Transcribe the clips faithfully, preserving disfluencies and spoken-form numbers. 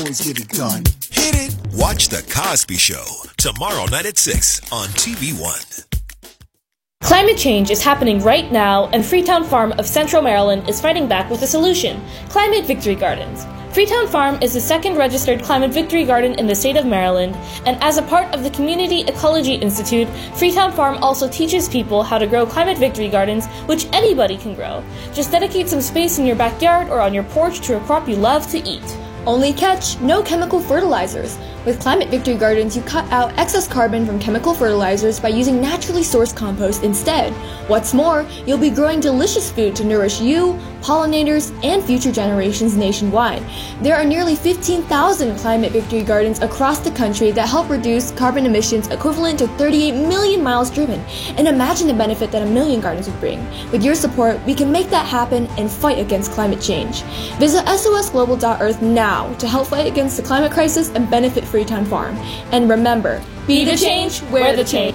Always get it done. Hit it. Watch The Cosby Show tomorrow night at six on T V One. Climate change is happening right now, and Freetown Farm of Central Maryland is fighting back with a solution: Climate Victory Gardens. Freetown Farm is the second registered Climate Victory Garden in the state of Maryland, and as a part of the Community Ecology Institute, Freetown Farm also teaches people how to grow Climate Victory Gardens, which anybody can grow. Just dedicate some space in your backyard or on your porch to a crop you love to eat. Only catch, no chemical fertilizers. With Climate Victory Gardens, you cut out excess carbon from chemical fertilizers by using naturally sourced compost instead. What's more, you'll be growing delicious food to nourish you, pollinators, and future generations nationwide. There are nearly fifteen thousand Climate Victory Gardens across the country that help reduce carbon emissions equivalent to thirty-eight million miles driven. And imagine the benefit that a million gardens would bring. With your support, we can make that happen and fight against climate change. Visit S O S global dot earth now to help fight against the climate crisis and benefit Freetown Farm. And remember, be the change, wear the change.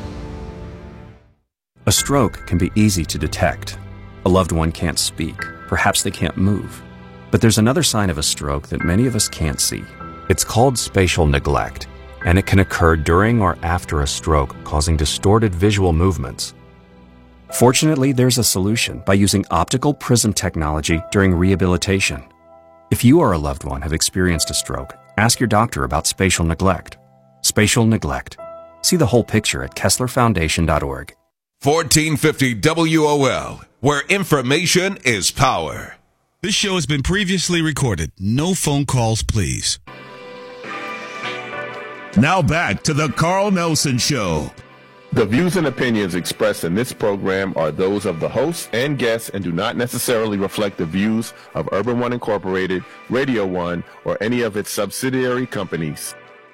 A stroke can be easy to detect. A loved one can't speak. Perhaps they can't move. But there's another sign of a stroke that many of us can't see. It's called spatial neglect, and it can occur during or after a stroke, causing distorted visual movements. Fortunately, there's a solution by using optical prism technology during rehabilitation. If you or a loved one have experienced a stroke, ask your doctor about spatial neglect. Spatial neglect. See the whole picture at Kessler Foundation dot org. fourteen fifty W O L, where information is power. This show has been previously recorded. No phone calls, please. Now back to the Carl Nelson Show. The views and opinions expressed in this program are those of the hosts and guests and do not necessarily reflect the views of Urban One Incorporated, Radio One, or any of its subsidiary companies.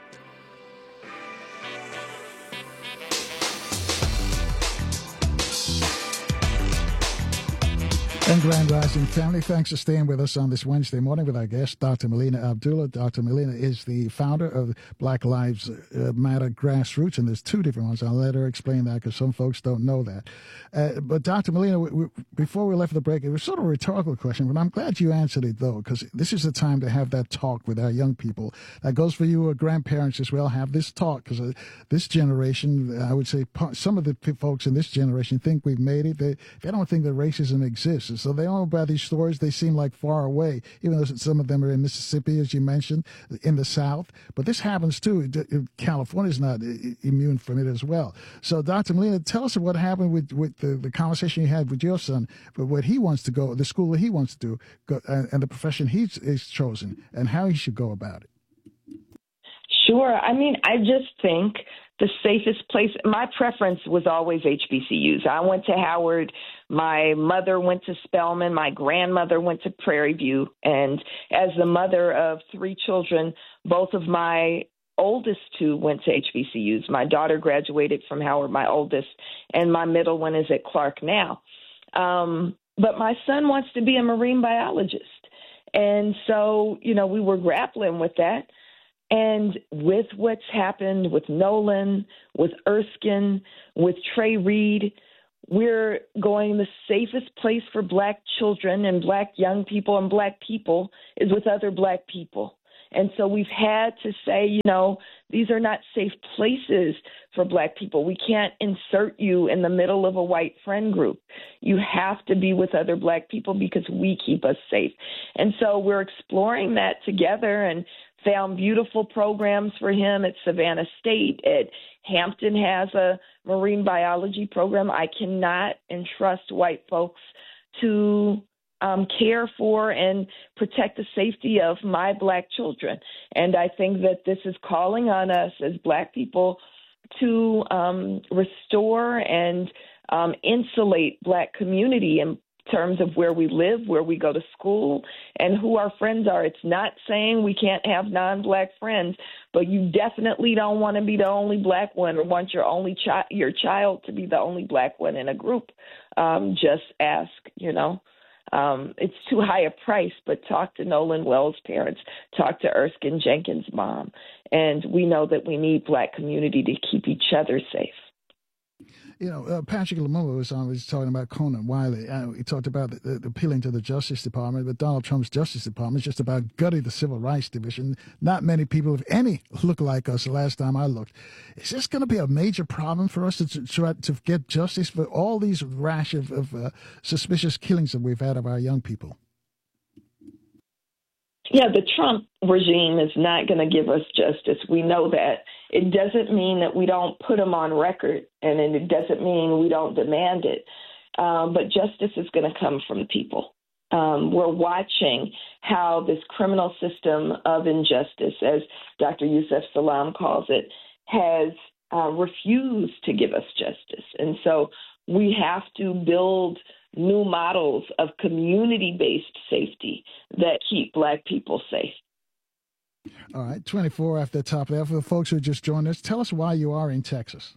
And Grand Rising family, thanks for staying with us on this Wednesday morning with our guest, Doctor Melina Abdullah. Doctor Melina is the founder of Black Lives Matter Grassroots, and there's two different ones. I'll let her explain that because some folks don't know that. Uh, but Doctor Melina, we, we, before we left the break, it was sort of a rhetorical question, but I'm glad you answered it, though, because this is the time to have that talk with our young people. That goes for you, uh, grandparents as well. Have this talk, because uh, this generation, I would say some of the folks in this generation think we've made it. They, they don't think that racism exists. So they all about these stories. They seem like far away, even though some of them are in Mississippi, as you mentioned, in the South. But this happens too. California's not immune from it as well. So, Doctor Melina, tell us what happened with, with the, the conversation you had with your son, but what he wants to go, the school that he wants to do, go, and, and the profession he's, he's chosen, and how he should go about it. Sure. I mean, I just think the safest place, my preference was always H B C Us. I went to Howard. My mother went to Spelman. My grandmother went to Prairie View. And as the mother of three children, both of my oldest two went to H B C Us. My daughter graduated from Howard, my oldest, and my middle one is at Clark now. Um, but my son wants to be a marine biologist. And so, you know, we were grappling with that. And with what's happened with Nolan, with Erskine, with Trey Reed, we're going the safest place for Black children and Black young people and Black people is with other Black people. And so we've had to say, you know, these are not safe places for Black people. We can't insert you in the middle of a white friend group. You have to be with other Black people because we keep us safe. And so we're exploring that together and found beautiful programs for him at Savannah State. At Hampton has a marine biology program. I cannot entrust white folks to um, care for and protect the safety of my Black children. And I think that this is calling on us as Black people to um, restore and um, insulate Black community and terms of where we live, where we go to school, and who our friends are. It's not saying we can't have non-Black friends, but you definitely don't want to be the only Black one or want your only chi- your child to be the only Black one in a group. Um, just ask, you know. Um, it's too high a price, but talk to Nolan Wells' parents, talk to Erskine Jenkins' mom, and we know that we need Black community to keep each other safe. You know, uh, Patrick Lumumba was on, was talking about Conan Wiley. Uh, he talked about the, the appealing to the Justice Department, but Donald Trump's Justice Department is just about gutting the Civil Rights Division. Not many people, if any, look like us the last time I looked. Is this going to be a major problem for us to, to try to get justice for all these rash of, of uh, suspicious killings that we've had of our young people? Yeah, the Trump regime is not going to give us justice. We know that. It doesn't mean that we don't put them on record, and it doesn't mean we don't demand it. Um, but justice is going to come from people. Um, we're watching how this criminal system of injustice, as Doctor Yusef Salaam calls it, has uh, refused to give us justice. And so we have to build new models of community-based safety that keep Black people safe. All right, twenty-four after the top of that. For the folks who just joined us, tell us why you are in Texas.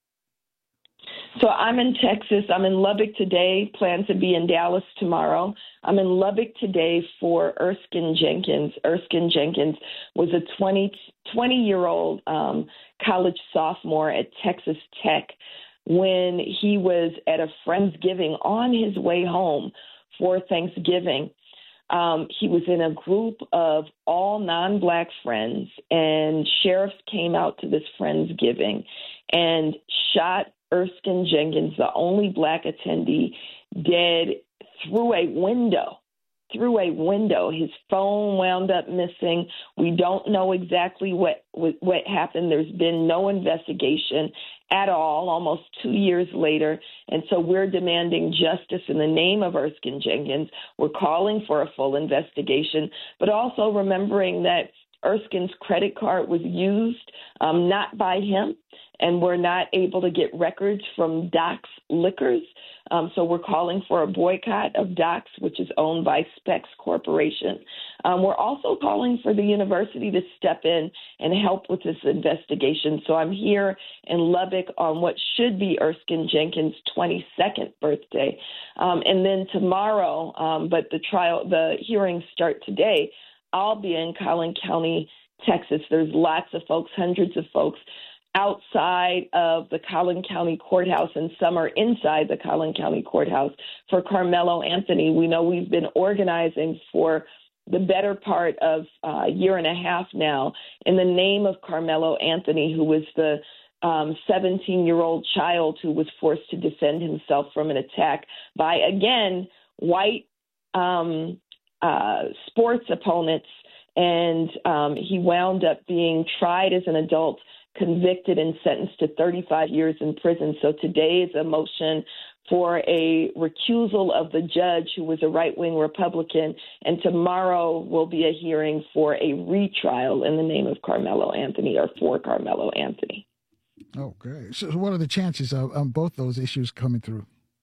So I'm in Texas. I'm in Lubbock today, plan to be in Dallas tomorrow. I'm in Lubbock today for Erskine Jenkins. Erskine Jenkins was a twenty, twenty-year-old um, college sophomore at Texas Tech when he was at a Friendsgiving on his way home for Thanksgiving. Um, he was in a group of all non-Black friends, and sheriffs came out to this Friendsgiving and shot Erskine Jenkins, the only Black attendee, dead through a window. Through a window. His phone wound up missing. We don't know exactly what, what, what happened. There's been no investigation at all, almost two years later. And so we're demanding justice in the name of Erskine Jenkins. We're calling for a full investigation, but also remembering that Erskine's credit card was used um, not by him, and we're not able to get records from Doc's Liquors. Um, so we're calling for a boycott of Doc's, which is owned by Specs Corporation. Um, we're also calling for the university to step in and help with this investigation. So I'm here in Lubbock on what should be Erskine Jenkins' twenty-second birthday. Um, and then tomorrow, um, but the trial, the hearings start today, I'll be in Collin County, Texas. There's lots of folks, hundreds of folks outside of the Collin County Courthouse, and some are inside the Collin County Courthouse for Carmelo Anthony. We know we've been organizing for the better part of uh, a year and a half now in the name of Carmelo Anthony, who was the um, seventeen-year-old child who was forced to defend himself from an attack by, again, white um, uh, sports opponents. And um, he wound up being tried as an adult, convicted and sentenced to thirty-five years in prison. So today is a motion for a recusal of the judge, who was a right-wing Republican, and tomorrow will be a hearing for a retrial in the name of Carmelo Anthony, or for Carmelo Anthony. Okay. So what are the chances of um, both those issues coming through?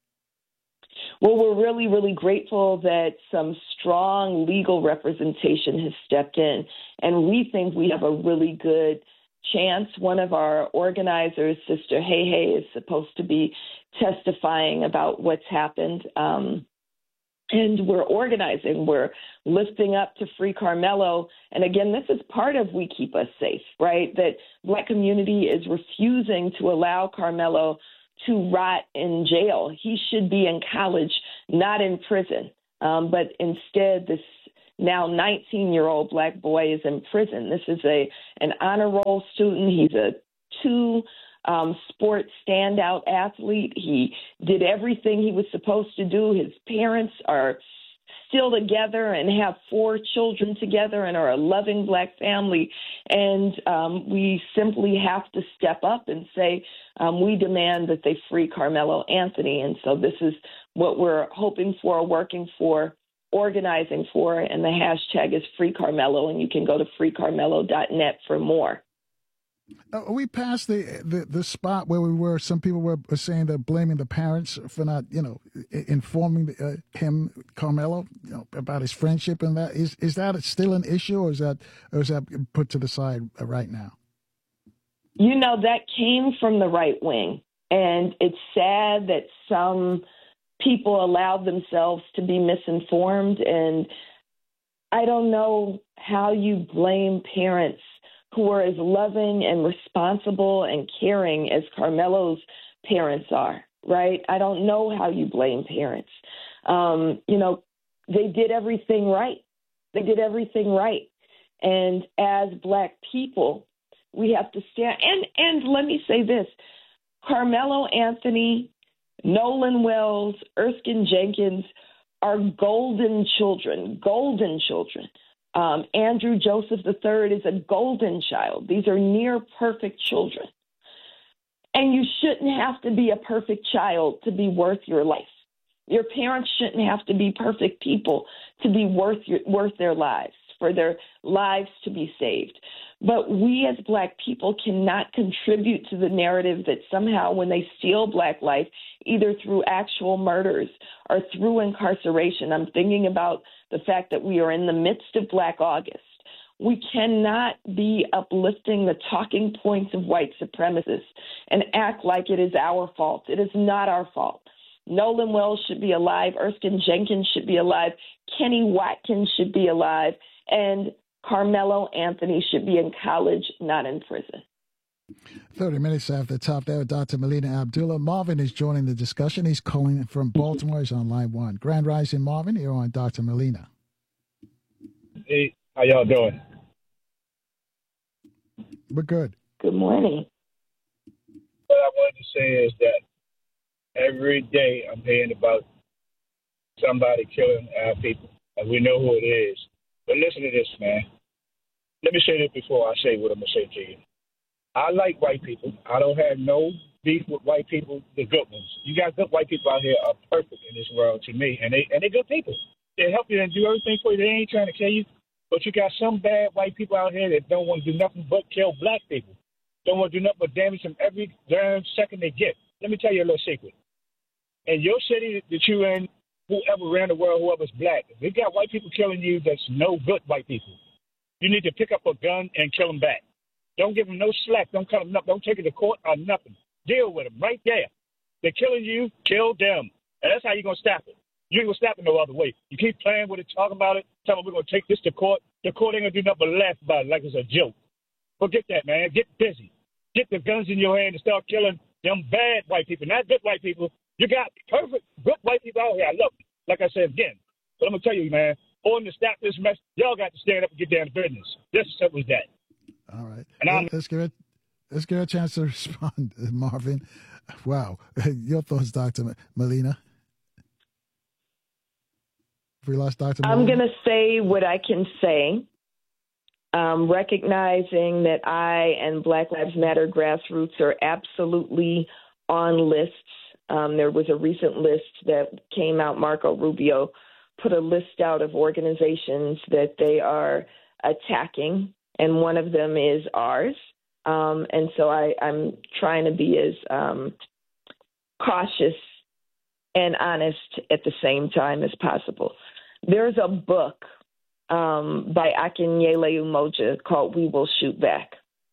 Well, we're really, really grateful that some strong legal representation has stepped in, and we think we have a really good chance. One of our organizers, Sister Hey Hey, is supposed to be testifying about what's happened. Um, and we're organizing. We're lifting up to free Carmelo. And again, this is part of We Keep Us Safe, right? That Black community is refusing to allow Carmelo to rot in jail. He should be in college, not in prison. Um, but instead, this now nineteen-year-old Black boy is in prison. This is a an honor roll student. He's a two um, sport standout athlete. He did everything he was supposed to do. His parents are still together and have four children together and are a loving Black family. And um, we simply have to step up and say, um, we demand that they free Carmelo Anthony. And so this is what we're hoping for, working for, organizing for, and the hashtag is Free Carmelo, and you can go to free carmelo dot net for more. Are we past the, the, the spot where we were? Some people were saying they're blaming the parents for not, you know, informing uh, him, Carmelo, you know, about his friendship and that. Is is that still an issue, or is that or is that put to the side right now? You know, that came from the right wing, and it's sad that some people allowed themselves to be misinformed, and I don't know how you blame parents who are as loving and responsible and caring as Carmelo's parents are, right? I don't know how you blame parents. Um, you know, they did everything right. They did everything right. And as Black people, we have to stand. And, and let me say this, Carmelo Anthony, Nolan Wells, Erskine Jenkins are golden children, golden children. Um, Andrew Joseph the third is a golden child. These are near perfect children. And you shouldn't have to be a perfect child to be worth your life. Your parents shouldn't have to be perfect people to be worth your, worth their lives, for their lives to be saved. But we as Black people cannot contribute to the narrative that somehow when they steal Black life, either through actual murders or through incarceration, I'm thinking about the fact that we are in the midst of Black August. We cannot be uplifting the talking points of white supremacists and act like it is our fault. It is not our fault. Nolan Wells should be alive. Erskine Jenkins should be alive. Kenny Watkins should be alive. And Carmelo Anthony should be in college, not in prison. thirty minutes after the top there, Doctor Melina Abdullah. Marvin is joining the discussion. He's calling from Baltimore. He's on line one. Grand Rising, Marvin. You're on Doctor Melina. Hey, how y'all doing? We're good. Good morning. What I wanted to say is that every day I'm hearing about somebody killing our people, and we know who it is. But listen to this, man. Let me say this before I say what I'm going to say to you. I like white people. I don't have no beef with white people, the good ones. You got good white people out here are perfect in this world to me, and, they, and they're good people. They help you and do everything for you. They ain't trying to kill you. But you got some bad white people out here that don't want to do nothing but kill Black people. Don't want to do nothing but damage them every damn second they get. Let me tell you a little secret. In your city that you in, whoever around the world, whoever's Black, if they got white people killing you, that's no good white people. You need to pick up a gun and kill them back. Don't give them no slack. Don't cut them up. Don't take it to court or nothing. Deal with them right there. They're killing you. Kill them. And that's how you're going to stop it. You ain't going to stop it no other way. You keep playing with it, talking about it, telling them we're going to take this to court. The court ain't going to do nothing but laugh about it like it's a joke. Forget that, man. Get busy. Get the guns in your hand and start killing them bad white people, not good white people. You got perfect, good white people out here. I love it. Like I said again. But I'm going to tell you, man, on to stop this mess, y'all got to stand up and get down to business. Just as simple as that. All right. And I'm, let's give it let's give it a chance to respond, Marvin. Wow. Your thoughts, Doctor Melina? Have we lost Doctor Melina? I'm going to say what I can say, um, recognizing that I and Black Lives Matter grassroots are absolutely on lists. Um, there was a recent list that came out. Marco Rubio put a list out of organizations that they are attacking, and one of them is ours. Um, and so I, I'm trying to be as um, cautious and honest at the same time as possible. There's a book um, by Akinyele Umoja called We Will Shoot Back.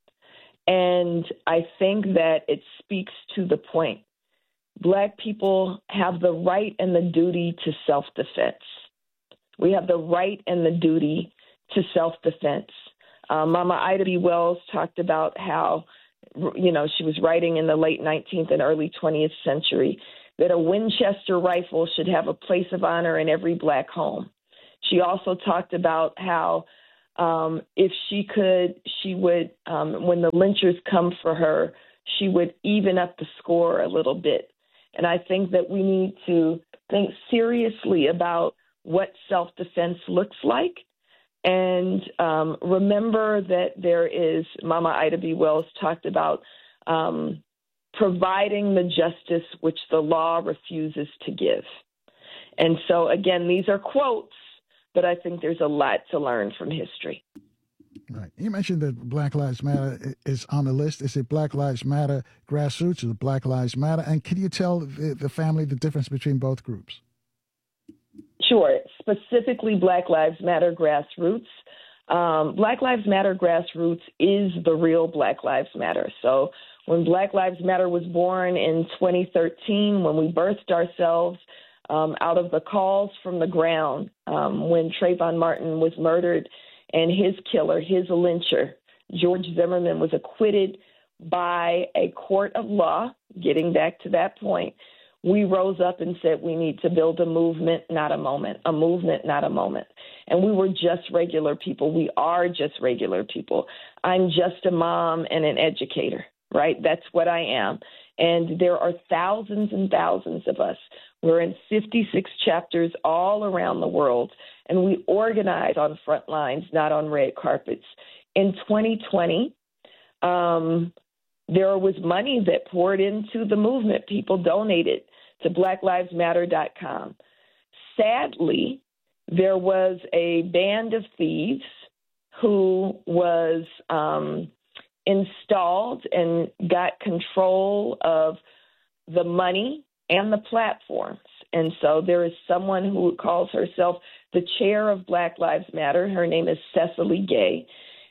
And I think that it speaks to the point. Black people have the right and the duty to self-defense. We have the right and the duty to self-defense. Uh, Mama Ida B. Wells talked about how, you know, she was writing in the late nineteenth and early twentieth century that a Winchester rifle should have a place of honor in every Black home. She also talked about how um, if she could, she would, um, when the lynchers come for her, she would even up the score a little bit. And I think that we need to think seriously about what self-defense looks like. And um, remember that there is, Mama Ida B. Wells talked about um, providing the justice which the law refuses to give. And so, again, these are quotes, but I think there's a lot to learn from history. Right. You mentioned that Black Lives Matter is on the list. Is it Black Lives Matter grassroots or Black Lives Matter? And can you tell the, the family the difference between both groups? Sure. Specifically, Black Lives Matter grassroots. Um, Black Lives Matter grassroots is the real Black Lives Matter. So when Black Lives Matter was born in twenty thirteen, when we birthed ourselves um, out of the calls from the ground, um, when Trayvon Martin was murdered and his killer, his lyncher, George Zimmerman, was acquitted, by a court of law, getting back to that point, we rose up and said we need to build a movement, not a moment, a movement, not a moment. And we were just regular people. We are just regular people. I'm just a mom and an educator, right? That's what I am. And there are thousands and thousands of us. We're in fifty-six chapters all around the world, and we organize on front lines, not on red carpets. In twenty twenty, um, there was money that poured into the movement. People donated to black lives matter dot com. Sadly, there was a band of thieves who was um, installed and got control of the money and the platforms. And so there is someone who calls herself the chair of Black Lives Matter. Her name is Cecily Gay.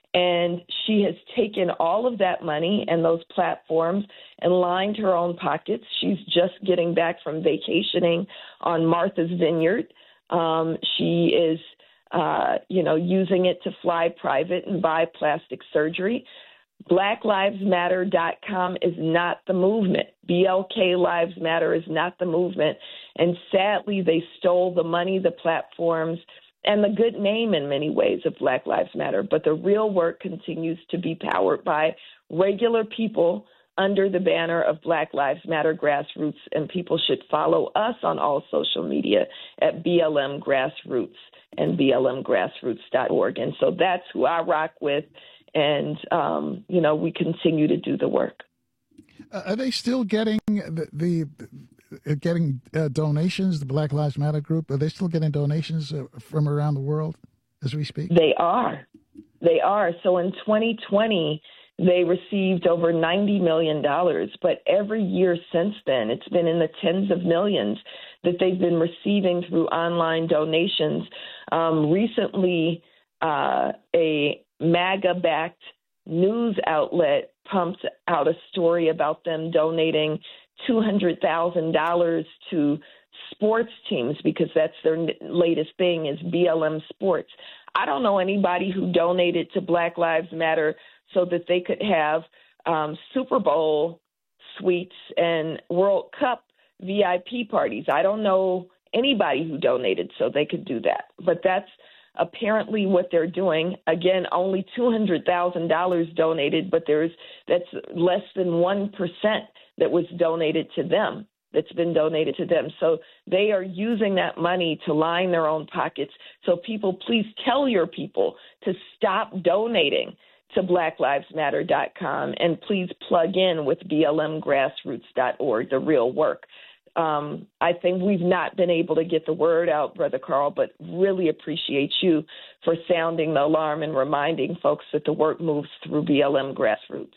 And she has taken all of that money and those platforms and lined her own pockets. She's just getting back from vacationing on Martha's Vineyard. Um, she is, uh, you know, using it to fly private and buy plastic surgery. black lives matter dot com is not the movement. B L K Lives Matter is not the movement. And sadly, they stole the money, the platforms, and the good name in many ways of Black Lives Matter. But the real work continues to be powered by regular people under the banner of Black Lives Matter Grassroots, and people should follow us on all social media at B L M Grassroots and B L M grassroots dot org. And so that's who I rock with, and, um, you know, we continue to do the work. Uh, are they still getting the, the uh, getting uh, donations, the Black Lives Matter group? Are they still getting donations uh, from around the world as we speak? They are. They are. So in twenty twenty, they received over ninety million dollars. But every year since then, it's been in the tens of millions that they've been receiving through online donations. Um, recently, uh, a MAGA-backed news outlet pumped out a story about them donating two hundred thousand dollars to sports teams because that's their latest thing is B L M Sports. I don't know anybody who donated to Black Lives Matter so that they could have um, Super Bowl suites and World Cup V I P parties. I don't know anybody who donated so they could do that. But that's apparently what they're doing. Again, only two hundred thousand dollars donated, but there's that's less than one percent that was donated to them, that's been donated to them. So they are using that money to line their own pockets. So people, please tell your people to stop donating to black lives matter dot com and please plug in with B L M grassroots dot org, the real work. Um, I think we've not been able to get the word out, Brother Carl, but really appreciate you for sounding the alarm and reminding folks that the work moves through B L M Grassroots.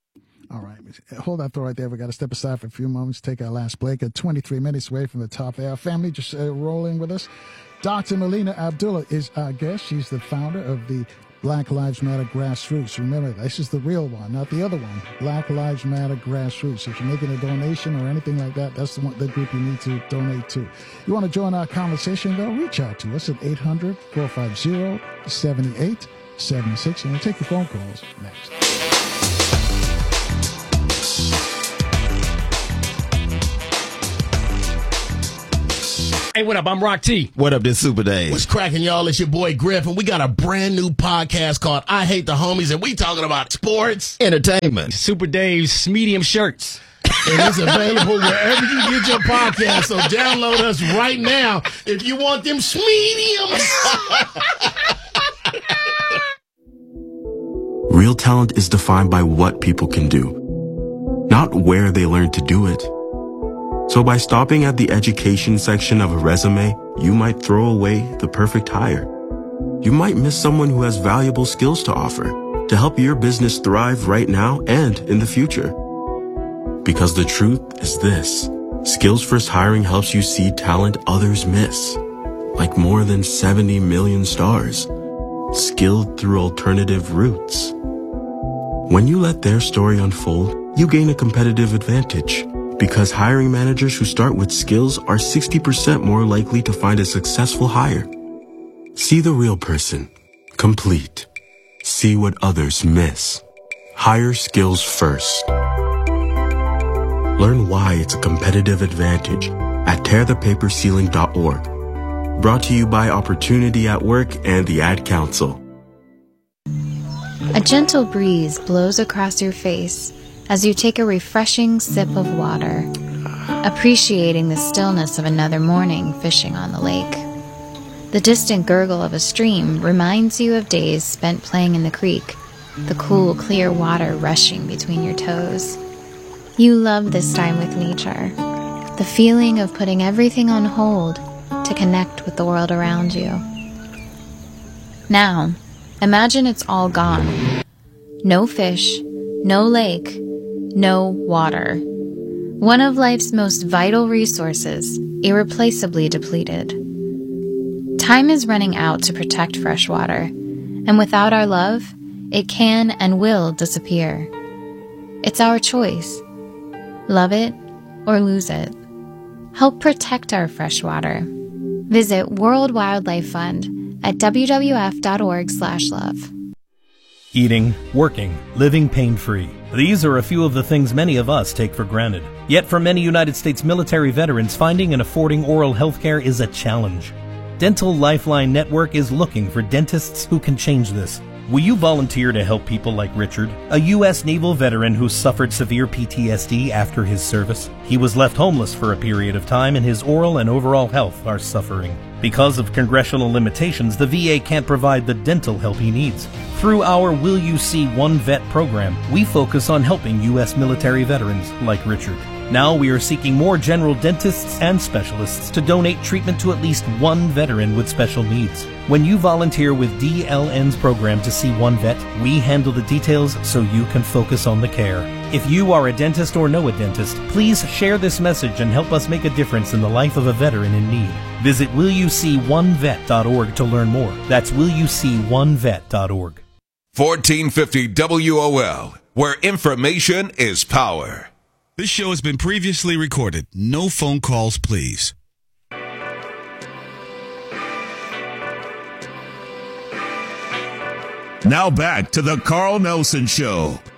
All right. Hold that thought right there. We got to step aside for a few moments, take our last break at twenty-three minutes away from the top there. Our family just uh, rolling with us. Doctor Melina Abdullah is our guest. She's the founder of the Black Lives Matter Grassroots. Remember, this is the real one, not the other one. Black Lives Matter Grassroots. If you're making a donation or anything like that, that's the, one, the group you need to donate to. You want to join our conversation, though? Reach out to us at eight hundred, four five zero, seven eight seven six, and we'll take your phone calls next. Hey, what up? I'm Rock T. What up, this Super Dave? What's cracking, y'all? It's your boy Griff, and we got a brand new podcast called I Hate the Homies, and we talking about sports, entertainment, Super Dave's medium shirts. And it's available wherever you get your podcast, so download us right now if you want them mediums. Real talent is defined by what people can do, not where they learn to do it. So by stopping at the education section of a resume, you might throw away the perfect hire. You might miss someone who has valuable skills to offer to help your business thrive right now and in the future. Because the truth is this, Skills First Hiring helps you see talent others miss, like more than seventy million stars, skilled through alternative routes. When you let their story unfold, you gain a competitive advantage. Because hiring managers who start with skills are sixty percent more likely to find a successful hire. See the real person, complete. See what others miss. hire skills first. Learn why it's a competitive advantage at tear the paper ceiling dot org. Brought to you by Opportunity at Work and the Ad Council. A gentle breeze blows across your face as you take a refreshing sip of water, appreciating the stillness of another morning fishing on the lake. The distant gurgle of a stream reminds you of days spent playing in the creek, the cool, clear water rushing between your toes. You love this time with nature, the feeling of putting everything on hold to connect with the world around you. Now, imagine it's all gone. No fish, no lake, no water. One of life's most vital resources, irreplaceably depleted. Time is running out to protect fresh water, and without our love, it can and will disappear. It's our choice. Love it or lose it. Help protect our fresh water. Visit World Wildlife Fund at w w f dot org slash love. Eating, working, living pain-free. These are a few of the things many of us take for granted. Yet for many United States military veterans, finding and affording oral health care is a challenge. Dental Lifeline Network is looking for dentists who can change this. Will you volunteer to help people like Richard, a U S Naval veteran who suffered severe P T S D after his service? He was left homeless for a period of time, and his oral and overall health are suffering. Because of congressional limitations, the V A can't provide the dental help he needs. Through our Will You See One Vet program, we focus on helping U S military veterans like Richard. Now we are seeking more general dentists and specialists to donate treatment to at least one veteran with special needs. When you volunteer with D L N's program to see one vet, we handle the details so you can focus on the care. If you are a dentist or know a dentist, please share this message and help us make a difference in the life of a veteran in need. Visit will you see one vet dot org to learn more. That's will you see one vet dot org. fourteen fifty W O L, where information is power. This show has been previously recorded. No phone calls, please. Now back to the Carl Nelson Show.